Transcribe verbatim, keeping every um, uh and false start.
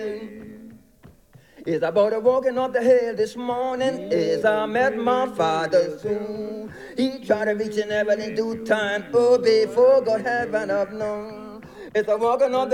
Is about a walking up the hill this morning, as I met my father soon. He tried to reach and never in due time, oh, before God heaven up known. As I walking up the